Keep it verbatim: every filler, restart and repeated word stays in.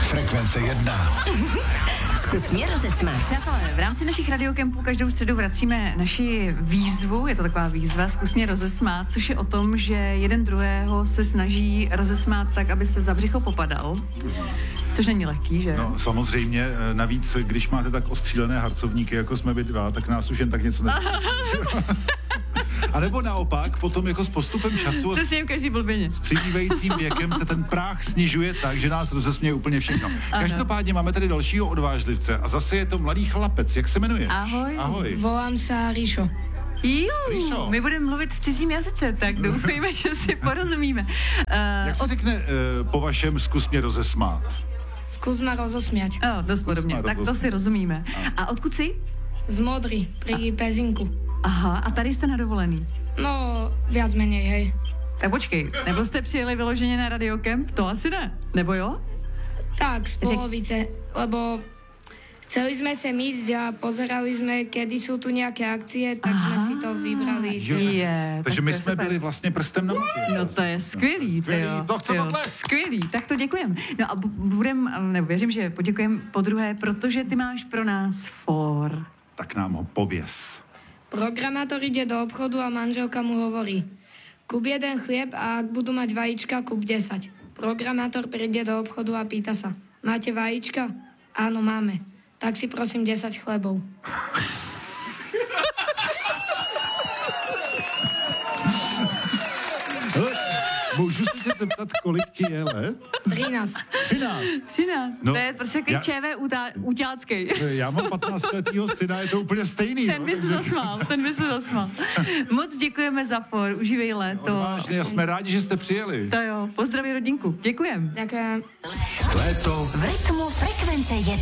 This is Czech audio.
Frekvence jedna. Zkus mě rozesmát. Přátelé, v rámci našich radiokempů každou středu vracíme naši výzvu, je to taková výzva, zkus mě rozesmát, což je o tom, že jeden druhého se snaží rozesmát tak, aby se za břicho popadal. Což není lehký, že? No, samozřejmě, navíc, když máte tak ostřílené harcovníky, jako jsme vy dva, tak nás už jen tak něco neví. A nebo naopak, potom jako s postupem času se s ním každý blběně. S přibývajícím věkem se ten práh snižuje tak, že nás rozesměje úplně všechno. Každopádně máme tady dalšího odvážlivce a zase je to mladý chlapec. Jak se jmenuje? Ahoj. Ahoj. Volám se Ríšo. Jo, my budeme mluvit v cizím jazyce, tak doufejme, že si porozumíme. Uh, Jak se od... řekne uh, po vašem zkus mě rozesmát? Zkus ma rozosmiať. Oh, dost podobně, tak to si rozumíme. A odkud jsi? Z Modry, pri Pezinku. Aha, a tady jste na dovolený? No, viac menej, hej. Tak počkej, nebo jste přijeli vyloženě na radiokemp? To asi ne, nebo jo? Tak, z polovice, lebo chceli sme sem ísť a pozerali sme, kedy sú tu nejaké akcie, tak Aha. sme si to vybrali. Je, Takže my jsme super. byli vlastně prstem na mapě. No to je skvělý, skvělý, tyjo, to chce tyjo, potlesk. skvělý, tak to děkujem. No a bu- budem, nebo věřím, že poděkujem po druhé, protože ty máš pro nás for. Tak nám ho pověz. Programátor ide do obchodu a manželka mu hovorí: kúp jeden chlieb a ak budú mať vajíčka, kúp desať. Programátor príde do obchodu a pýta sa: máte vajíčka? Áno, máme. Tak si prosím desať chlebov. Můžu se tě zeptat, kolik ti je let? trinásť. třináct. třináct. No, To je prostě já- takový ČV utá- uťáckej. Já mám patnáctiletýho syna, je to úplně stejný. Ten no, by se takže- zasmál, ten by se zasmál. Moc děkujeme za for, užívej léto. Vážně, jsme rádi, že jste přijeli. To jo, pozdraví rodinku. Děkujem. Ďakujem. Léto V rytmu Frekvence jedna.